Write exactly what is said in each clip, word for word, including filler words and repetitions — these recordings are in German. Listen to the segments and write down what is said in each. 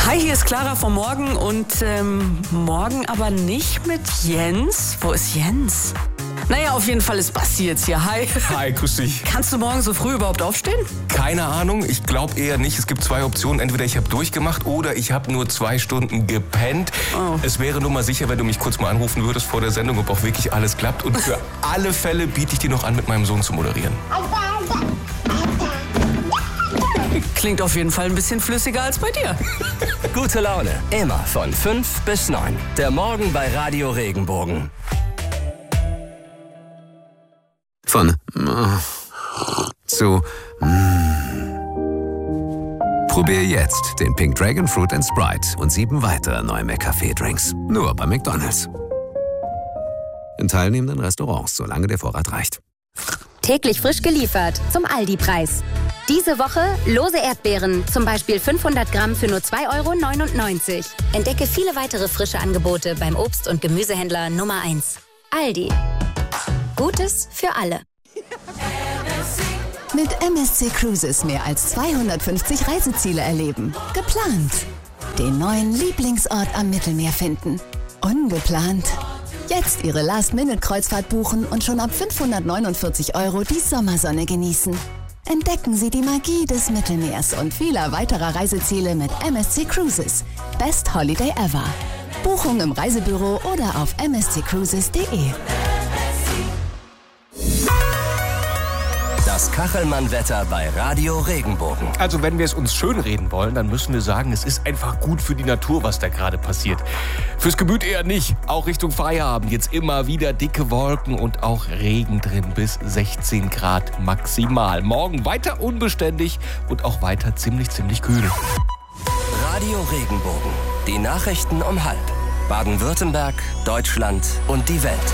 Hi, hier ist Clara vom Morgen und ähm, morgen aber nicht mit Jens. Wo ist Jens? Naja, auf jeden Fall ist Basti jetzt hier. Hi. Hi, grüß dich. Kannst du morgen so früh überhaupt aufstehen? Keine Ahnung, ich glaube eher nicht. Es gibt zwei Optionen. Entweder ich habe durchgemacht oder ich habe nur zwei Stunden gepennt. Oh. Es wäre nur mal sicher, wenn du mich kurz mal anrufen würdest vor der Sendung, ob auch wirklich alles klappt. Und für alle Fälle biete ich dir noch an, mit meinem Sohn zu moderieren. Klingt auf jeden Fall ein bisschen flüssiger als bei dir. Gute Laune, immer von fünf bis neun. Der Morgen bei Radio Regenbogen. Von zu Probier jetzt den Pink Dragon Fruit and Sprite und sieben weitere neue McCafé-Drinks. Nur bei McDonald's. In teilnehmenden Restaurants, solange der Vorrat reicht. Täglich frisch geliefert zum Aldi-Preis. Diese Woche lose Erdbeeren, zum Beispiel fünfhundert Gramm für nur zwei Euro neunundneunzig. Entdecke viele weitere frische Angebote beim Obst- und Gemüsehändler Nummer eins. Aldi. Gutes für alle. Mit M S C Cruises mehr als zweihundertfünfzig Reiseziele erleben. Geplant. Den neuen Lieblingsort am Mittelmeer finden. Ungeplant. Jetzt Ihre Last-Minute-Kreuzfahrt buchen und schon ab fünfhundertneunundvierzig Euro die Sommersonne genießen. Entdecken Sie die Magie des Mittelmeers und vieler weiterer Reiseziele mit M S C Cruises. Best Holiday ever. Buchung im Reisebüro oder auf m s c cruises punkt d e. Das Kachelmann-Wetter bei Radio Regenbogen. Also wenn wir es uns schönreden wollen, dann müssen wir sagen, es ist einfach gut für die Natur, was da gerade passiert. Fürs Gemüt eher nicht. Auch Richtung Feierabend jetzt immer wieder dicke Wolken und auch Regen drin bis sechzehn Grad maximal. Morgen weiter unbeständig und auch weiter ziemlich, ziemlich kühl. Radio Regenbogen. Die Nachrichten um halb. Baden-Württemberg, Deutschland und die Welt.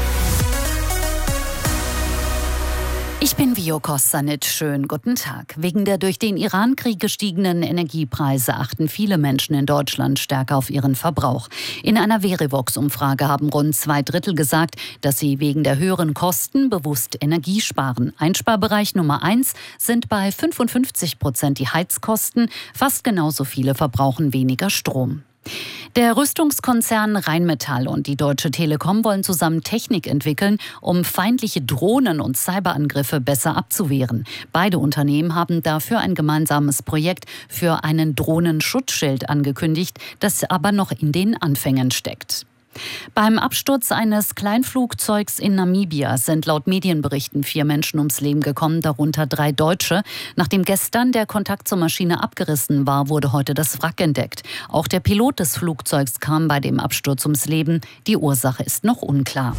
Ich bin Vio Kostanic. Schönen guten Tag. Wegen der durch den Iran-Krieg gestiegenen Energiepreise achten viele Menschen in Deutschland stärker auf ihren Verbrauch. In einer Verivox-Umfrage haben rund zwei Drittel gesagt, dass sie wegen der höheren Kosten bewusst Energie sparen. Einsparbereich Nummer eins sind bei fünfundfünfzig Prozent die Heizkosten. Fast genauso viele verbrauchen weniger Strom. Der Rüstungskonzern Rheinmetall und die Deutsche Telekom wollen zusammen Technik entwickeln, um feindliche Drohnen und Cyberangriffe besser abzuwehren. Beide Unternehmen haben dafür ein gemeinsames Projekt für einen Drohnenschutzschild angekündigt, das aber noch in den Anfängen steckt. Beim Absturz eines Kleinflugzeugs in Namibia sind laut Medienberichten vier Menschen ums Leben gekommen, darunter drei Deutsche. Nachdem gestern der Kontakt zur Maschine abgerissen war, wurde heute das Wrack entdeckt. Auch der Pilot des Flugzeugs kam bei dem Absturz ums Leben. Die Ursache ist noch unklar.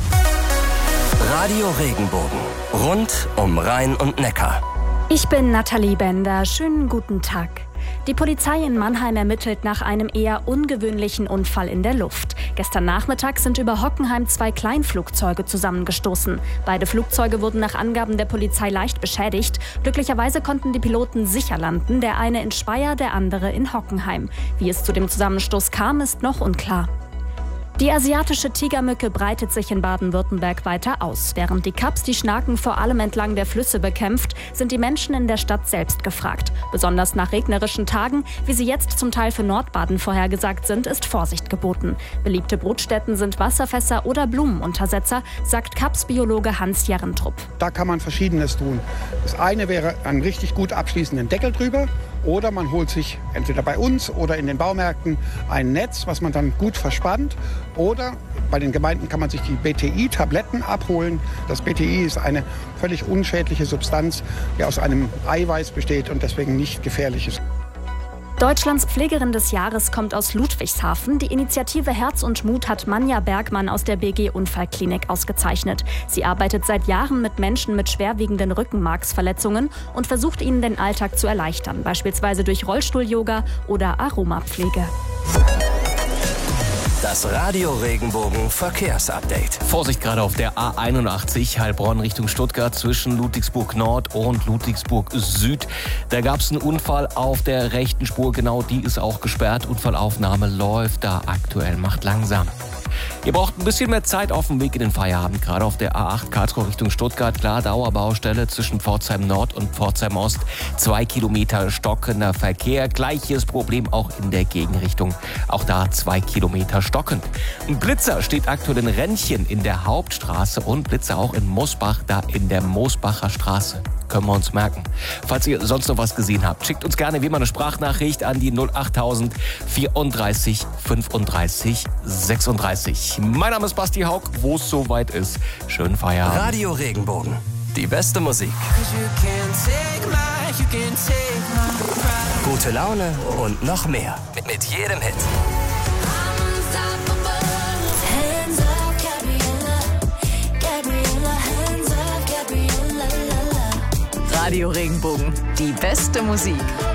Radio Regenbogen. Rund um Rhein und Neckar. Ich bin Nathalie Bender. Schönen guten Tag. Die Polizei in Mannheim ermittelt nach einem eher ungewöhnlichen Unfall in der Luft. Gestern Nachmittag sind über Hockenheim zwei Kleinflugzeuge zusammengestoßen. Beide Flugzeuge wurden nach Angaben der Polizei leicht beschädigt. Glücklicherweise konnten die Piloten sicher landen, der eine in Speyer, der andere in Hockenheim. Wie es zu dem Zusammenstoß kam, ist noch unklar. Die asiatische Tigermücke breitet sich in Baden-Württemberg weiter aus. Während die Kaps die Schnaken vor allem entlang der Flüsse bekämpft, sind die Menschen in der Stadt selbst gefragt. Besonders nach regnerischen Tagen, wie sie jetzt zum Teil für Nordbaden vorhergesagt sind, ist Vorsicht geboten. Beliebte Brutstätten sind Wasserfässer oder Blumenuntersetzer, sagt Kaps-Biologe Hans Jerrentrup. Da kann man Verschiedenes tun. Das eine wäre einen richtig gut abschließenden Deckel drüber. Oder man holt sich entweder bei uns oder in den Baumärkten ein Netz, was man dann gut verspannt. Oder bei den Gemeinden kann man sich die B T I-Tabletten abholen. Das B T I ist eine völlig unschädliche Substanz, die aus einem Eiweiß besteht und deswegen nicht gefährlich ist. Deutschlands Pflegerin des Jahres kommt aus Ludwigshafen. Die Initiative Herz und Mut hat Manja Bergmann aus der B G-Unfallklinik ausgezeichnet. Sie arbeitet seit Jahren mit Menschen mit schwerwiegenden Rückenmarksverletzungen und versucht ihnen den Alltag zu erleichtern, beispielsweise durch Rollstuhl-Yoga oder Aromapflege. Das Radio Regenbogen Verkehrsupdate. Vorsicht gerade auf der A einundachtzig Heilbronn Richtung Stuttgart zwischen Ludwigsburg Nord und Ludwigsburg Süd. Da gab es einen Unfall auf der rechten Spur, genau die ist auch gesperrt. Unfallaufnahme läuft da aktuell, macht langsam. Ihr braucht ein bisschen mehr Zeit auf dem Weg in den Feierabend, gerade auf der A acht Karlsruhe Richtung Stuttgart. Klar, Dauerbaustelle zwischen Pforzheim Nord und Pforzheim Ost. Zwei Kilometer stockender Verkehr. Gleiches Problem auch in der Gegenrichtung. Auch da zwei Kilometer stockend. Ein Blitzer steht aktuell in Rennchen in der Hauptstraße und Blitzer auch in Mosbach, da in der Mosbacher Straße. Können wir uns merken. Falls ihr sonst noch was gesehen habt, schickt uns gerne wie immer eine Sprachnachricht an die null achttausend vierunddreißig fünfunddreißig sechsunddreißig. Mein Name ist Basti Haug, wo es soweit ist. Schönen Feierabend. Radio Regenbogen. Die beste Musik. Gute Laune und noch mehr. Mit, mit jedem Hit. Radio Regenbogen. Die beste Musik.